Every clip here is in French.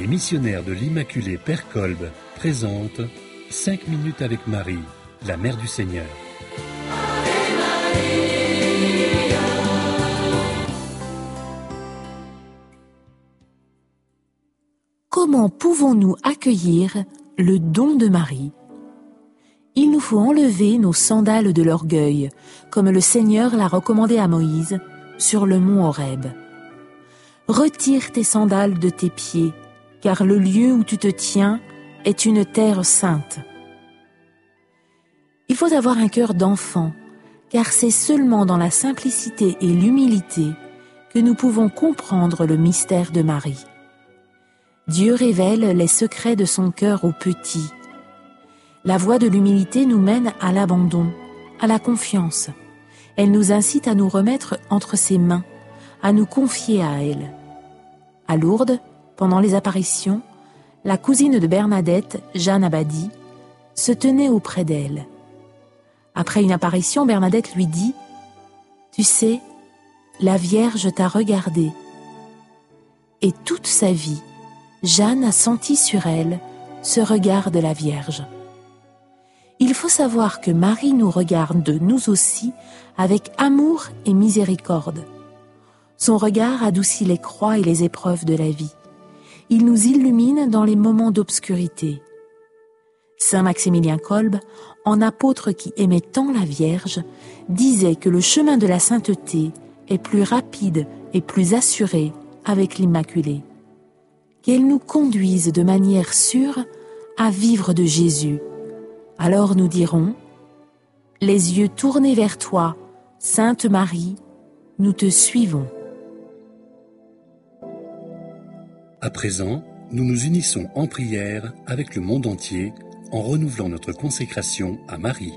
Les missionnaires de l'Immaculée Père Kolb présentent 5 minutes avec Marie, la Mère du Seigneur. Comment pouvons-nous accueillir le don de Marie ? Il nous faut enlever nos sandales de l'orgueil, comme le Seigneur l'a recommandé à Moïse sur le mont Horeb. Retire tes sandales de tes pieds, car le lieu où tu te tiens est une terre sainte. Il faut avoir un cœur d'enfant, car c'est seulement dans la simplicité et l'humilité que nous pouvons comprendre le mystère de Marie. Dieu révèle les secrets de son cœur aux petits. La voie de l'humilité nous mène à l'abandon, à la confiance. Elle nous incite à nous remettre entre ses mains, à nous confier à elle. À Lourdes, pendant les apparitions, la cousine de Bernadette, Jeanne Abadie, se tenait auprès d'elle. Après une apparition, Bernadette lui dit « Tu sais, la Vierge t'a regardée. » Et toute sa vie, Jeanne a senti sur elle ce regard de la Vierge. Il faut savoir que Marie nous regarde nous aussi avec amour et miséricorde. Son regard adoucit les croix et les épreuves de la vie. Il nous illumine dans les moments d'obscurité. Saint Maximilien Kolb, en apôtre qui aimait tant la Vierge, disait que le chemin de la sainteté est plus rapide et plus assuré avec l'Immaculée. Qu'elle nous conduise de manière sûre à vivre de Jésus. Alors nous dirons, les yeux tournés vers toi, Sainte Marie, nous te suivons. À présent, nous nous unissons en prière avec le monde entier en renouvelant notre consécration à Marie.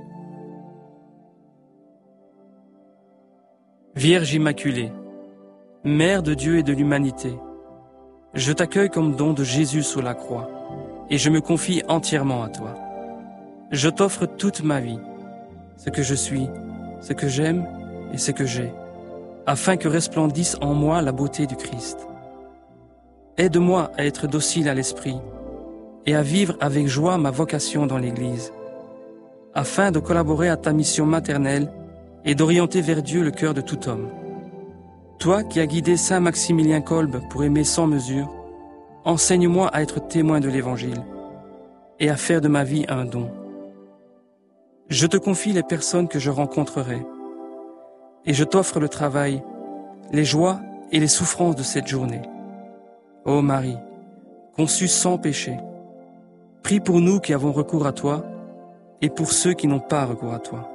Vierge Immaculée, Mère de Dieu et de l'humanité, je t'accueille comme don de Jésus sous la croix et je me confie entièrement à toi. Je t'offre toute ma vie, ce que je suis, ce que j'aime et ce que j'ai, afin que resplendisse en moi la beauté du Christ. Aide-moi à être docile à l'esprit et à vivre avec joie ma vocation dans l'Église, afin de collaborer à ta mission maternelle et d'orienter vers Dieu le cœur de tout homme. Toi qui as guidé Saint Maximilien Kolb pour aimer sans mesure, enseigne-moi à être témoin de l'Évangile et à faire de ma vie un don. Je te confie les personnes que je rencontrerai et je t'offre le travail, les joies et les souffrances de cette journée. Ô Marie, conçue sans péché, prie pour nous qui avons recours à toi et pour ceux qui n'ont pas recours à toi.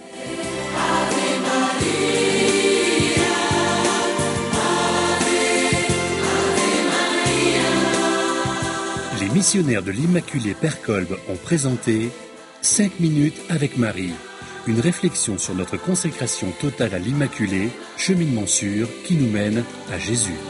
Les missionnaires de l'Immaculée Père Kolb ont présenté 5 minutes avec Marie, une réflexion sur notre consécration totale à l'Immaculée, cheminement sûr qui nous mène à Jésus.